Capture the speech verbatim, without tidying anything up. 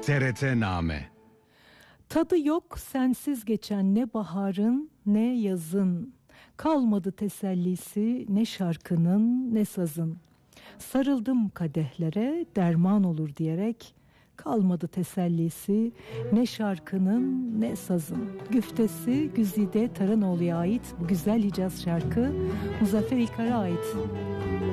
T R T Name. Tadı yok sensiz geçen ne baharın ne yazın. Kalmadı tesellisi ne şarkının ne sazın. Sarıldım kadehlere derman olur diyerek. Kalmadı tesellisi ne şarkının ne sazın. Güftesi Güzide Taranoğlu'ya ait bu güzel Hicaz şarkı Muzaffer İlkar'a ait.